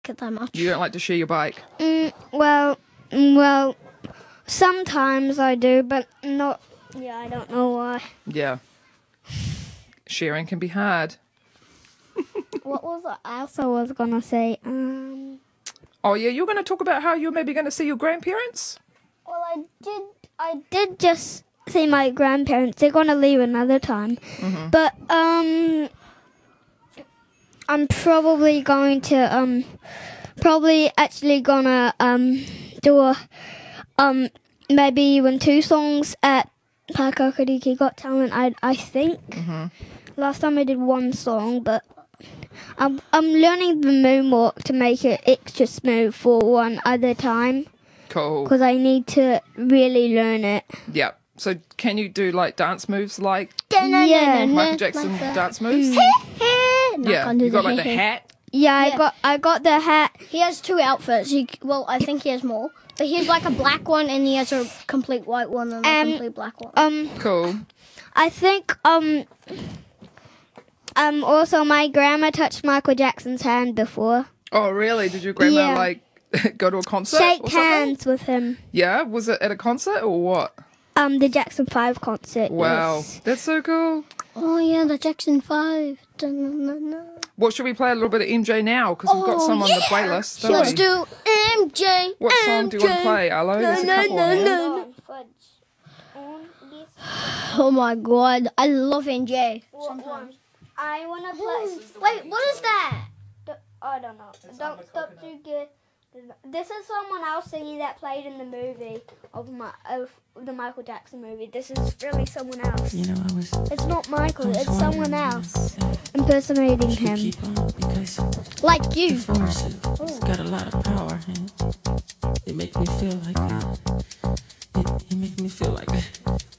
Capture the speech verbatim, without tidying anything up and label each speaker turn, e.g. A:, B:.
A: that much.
B: You don't like to share your bike?
C: Mm, well, mm, well, sometimes I do, but not. Yeah, I don't know why.
B: Yeah. Sharing can be hard.
C: What was it? I also was gonna say. Um.
B: Oh, yeah, you're going to talk about how you're maybe going to see your grandparents?
C: Well, I did. I did just see my grandparents. They're gonna leave another time,
B: Mm-hmm.
C: but um, I'm probably going to um, probably actually gonna um do a um maybe even two songs at Pakariki Got Talent. I I think
B: Mm-hmm.
C: last time I did one song, but. I'm, I'm learning the moonwalk to make it extra smooth for one other time
B: Cool.
C: because I need to really learn it.
B: Yeah. So can you do like dance moves like
C: Yeah.
B: Michael Jackson dance moves?
C: Mm.
B: Yeah. You got like the hat?
C: Yeah, I
A: Yeah.
C: got I got the hat.
A: He has two outfits. He, well, I think he has more. But he has like a black one and he has a complete white one and a
C: Um,
A: complete black one.
C: Um,
B: Cool.
C: I think um, um. Also, my grandma touched Michael Jackson's hand before.
B: Oh, really? Did your grandma
C: Yeah.
B: like go to a concert?
C: Shake
B: or something?
C: hands with him.
B: Yeah. Was it at a concert or what?
C: Um, the Jackson Five concert.
B: Wow.
C: yes.
B: That's so cool.
A: Oh, yeah, the Jackson five. Dun-dun-dun-dun.
B: Well, should we play a little bit of M J now? Because we've got
A: Oh,
B: some on the
A: yeah.
B: playlist. don't
A: Let's
B: we?
A: do M J.
B: What song do you want to play, Arlo? There's a couple on there.
A: Oh my god, I love M J.
C: Sometimes. I wanna play.
A: Wait, what is that?
C: I don't know. Don't stop to get. This is someone else singing that played in the movie of my of the Michael Jackson movie. This is really someone else.
D: You know, I was.
C: It's not Michael.
D: I was
C: It's
D: wondering,
C: someone
D: you know,
C: else
D: if
C: impersonating
D: you
C: him.
D: keep on because
A: Like
D: the
A: you.
D: force it's got a lot of power and it makes me feel like that. It, it makes me feel like that.